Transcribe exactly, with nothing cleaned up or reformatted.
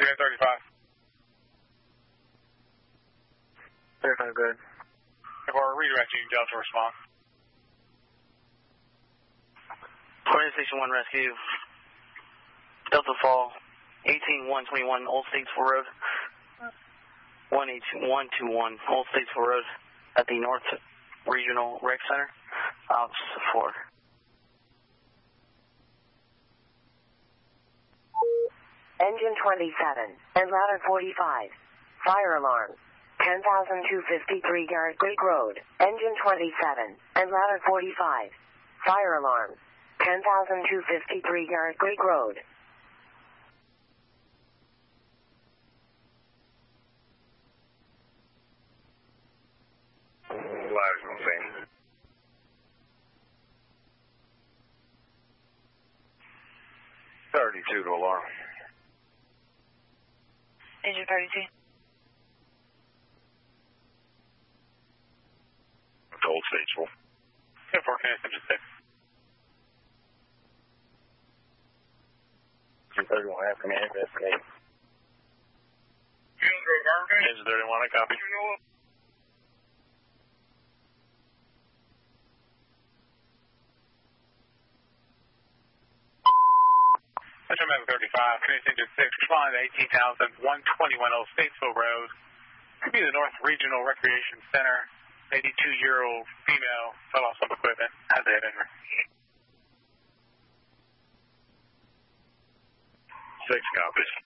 three thirty-five. thirty-five, good. We're redirecting Delta response. Coordinate Station one Rescue. Delta Fall, eighteen one twenty-one Old Statesville Road. one eight one two one Old Statesville Road at the North Regional Rec Center. Ops four. Engine twenty-seven and ladder forty-five. Fire alarm. ten thousand two hundred fifty-three Garrett Creek Road. Engine twenty-seven and ladder forty-five. Fire alarm. ten thousand two hundred fifty-three Garrett Creek Road. Ladders on scene. thirty-two to alarm. Engine thirty-two. Old Statesville. ten four, Connect Engine six. Engine thirty-one, have command, investigate. Engine thirty-one, I copy. Metro Map thirty-five, Connect Engine six, respond to eighteen thousand one twenty-one Old Statesville Road. Could be the North Regional Recreation Center. eighty-two-year-old female fell off some equipment. Has a head injury. Six copies.